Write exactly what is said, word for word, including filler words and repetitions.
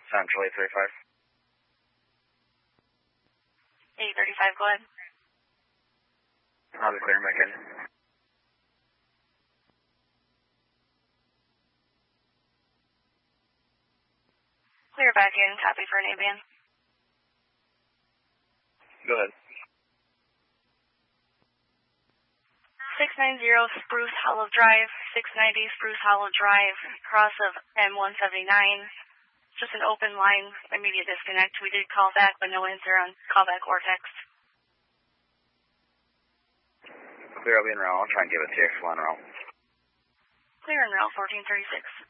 Central eight thirty-five. eight thirty-five, go ahead. I'll be clearing back in. Clear back in, copy for an A-band. Go ahead. six ninety Spruce Hollow Drive, six ninety Spruce Hollow Drive, cross of M one seventy-nine. Just an open line, immediate disconnect. We did call back, but no answer on callback or text. Clear, I'll be in route. I'll try and give it to you. Flying route. Clear en route, fourteen thirty-six.